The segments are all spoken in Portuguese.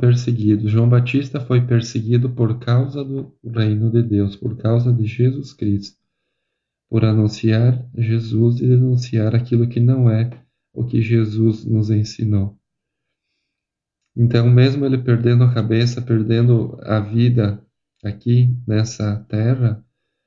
perseguidos. João Batista foi perseguido por causa do reino de Deus, por causa de Jesus Cristo, por anunciar Jesus e denunciar aquilo que não é o que Jesus nos ensinou. Então, mesmo ele perdendo a cabeça, perdendo a vida aqui nessa terra,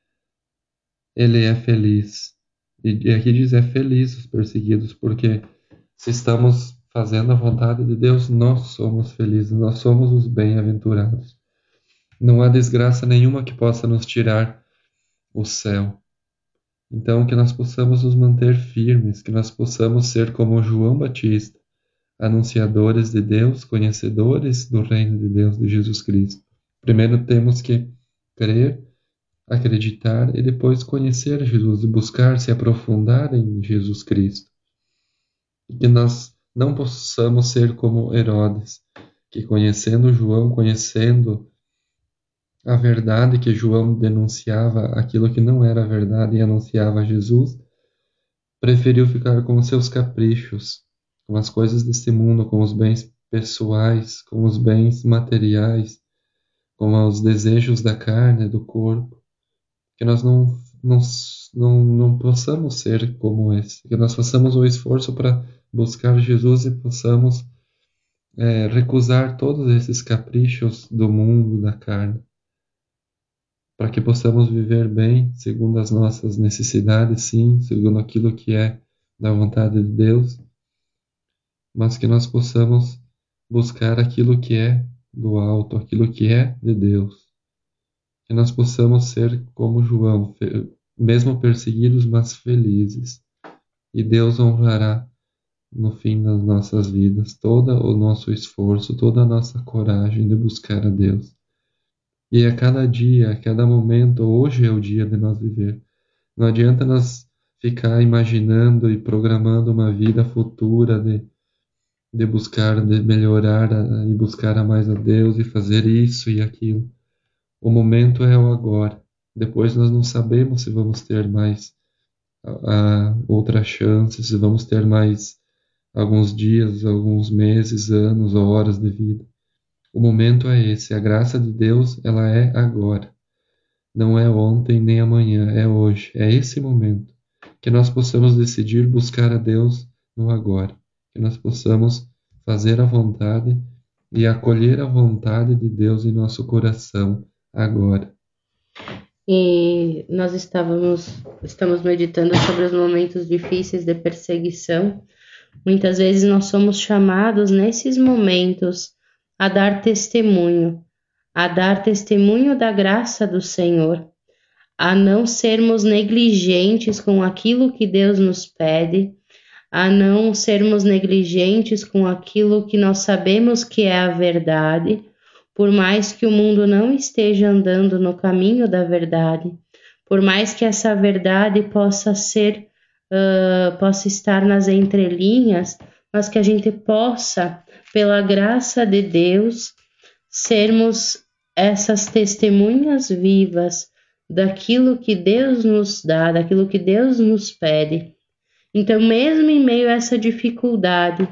ele é feliz. E aqui diz: é feliz os perseguidos, porque se estamos fazendo a vontade de Deus, nós somos felizes, nós somos os bem-aventurados. Não há desgraça nenhuma que possa nos tirar o céu. Então, que nós possamos nos manter firmes, que nós possamos ser como João Batista, anunciadores de Deus, conhecedores do reino de Deus, de Jesus Cristo. Primeiro temos que crer, acreditar e depois conhecer Jesus e buscar se aprofundar em Jesus Cristo. E que nós não possamos ser como Herodes, que conhecendo João, conhecendo a verdade que João denunciava, aquilo que não era verdade e anunciava Jesus, preferiu ficar com os seus caprichos, com as coisas deste mundo, com os bens pessoais, com os bens materiais, com os desejos da carne, do corpo. Que nós não possamos ser como esse, que nós façamos o esforço para buscar Jesus e possamos recusar todos esses caprichos do mundo, da carne, para que possamos viver bem, segundo as nossas necessidades, sim, segundo aquilo que é da vontade de Deus, mas que nós possamos buscar aquilo que é do alto, aquilo que é de Deus. Que nós possamos ser como João, mesmo perseguidos, mas felizes. E Deus honrará no fim das nossas vidas todo o nosso esforço, toda a nossa coragem de buscar a Deus. E a cada dia, a cada momento, hoje é o dia de nós viver. Não adianta nós ficar imaginando e programando uma vida futura de buscar, de melhorar e buscar a mais a Deus e fazer isso e aquilo. O momento é o agora. Depois nós não sabemos se vamos ter mais outra chance, se vamos ter mais alguns dias, alguns meses, anos ou horas de vida. O momento é esse. A graça de Deus, ela é agora. Não é ontem nem amanhã, é hoje. É esse momento. Que nós possamos decidir buscar a Deus no agora. Que nós possamos fazer a vontade e acolher a vontade de Deus em nosso coração agora. E nós estamos meditando sobre os momentos difíceis de perseguição. Muitas vezes nós somos chamados nesses momentos a dar testemunho da graça do Senhor, a não sermos negligentes com aquilo que Deus nos pede, a não sermos negligentes com aquilo que nós sabemos que é a verdade, por mais que o mundo não esteja andando no caminho da verdade, por mais que essa verdade possa estar nas entrelinhas, mas que a gente possa, pela graça de Deus, sermos essas testemunhas vivas daquilo que Deus nos dá, daquilo que Deus nos pede. Então, mesmo em meio a essa dificuldade,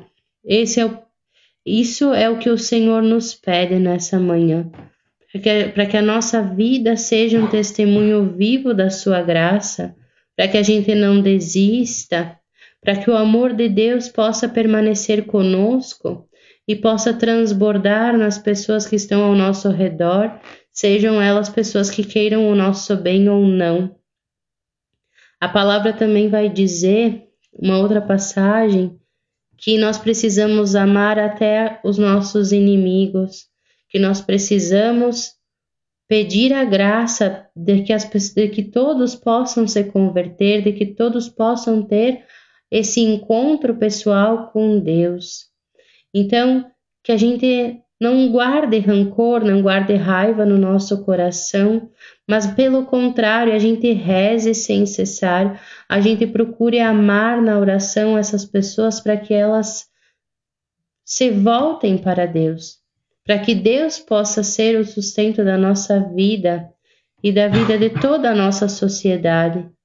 isso é o que o Senhor nos pede nessa manhã, para que a nossa vida seja um testemunho vivo da sua graça, para que a gente não desista, para que o amor de Deus possa permanecer conosco e possa transbordar nas pessoas que estão ao nosso redor, sejam elas pessoas que queiram o nosso bem ou não. A palavra também vai dizer, uma outra passagem, que nós precisamos amar até os nossos inimigos, que nós precisamos pedir a graça de que todos possam se converter, de que todos possam ter esse encontro pessoal com Deus. Então, que a gente não guarde rancor, não guarde raiva no nosso coração, mas pelo contrário, a gente reze sem cessar, a gente procure amar na oração essas pessoas para que elas se voltem para Deus, para que Deus possa ser o sustento da nossa vida e da vida de toda a nossa sociedade.